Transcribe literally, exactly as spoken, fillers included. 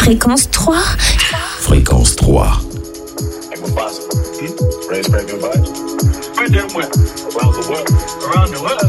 Fréquence trois. Fréquence trois. Raise pregnant bodies. Spread them well. Around the world. Around the world.